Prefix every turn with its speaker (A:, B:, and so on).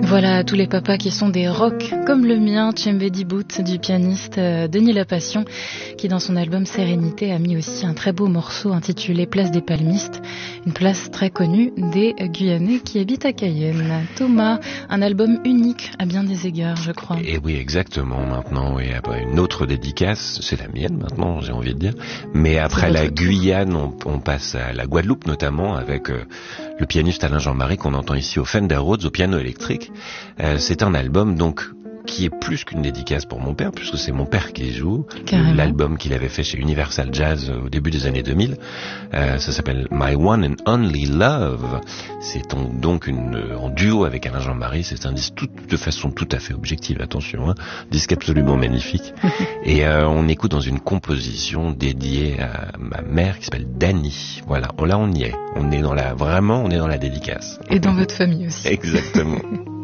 A: Voilà tous les papas qui sont des rocks comme le mien, Tchembedi Bout du pianiste Denis Lapassion, qui dans son album Sérénité a mis aussi un très beau morceau intitulé Place des Palmistes, une place très connue des Guyanais qui habitent à Cayenne. Thomas, un album unique à bien des égards, je crois.
B: Et oui, exactement. Maintenant, et après une autre dédicace, c'est la mienne maintenant, j'ai envie de dire. Mais après la Guyane, on passe à la Guadeloupe notamment avec le pianiste Alain Jean-Marie qu'on entend ici au Fender Rhodes au piano électrique. C'est un album donc qui est plus qu'une dédicace pour mon père, puisque c'est mon père qui joue.
A: Carrément.
B: L'album qu'il avait fait chez Universal Jazz au début des années 2000. Ça s'appelle My One and Only Love. C'est donc en duo avec Alain Jean-Marie. C'est un disque de façon tout à fait objective, attention, disque absolument magnifique. Et on écoute dans une composition dédiée à ma mère qui s'appelle Dani. Voilà, là on y est. On est dans la dédicace.
A: Et dans votre famille aussi.
B: Exactement.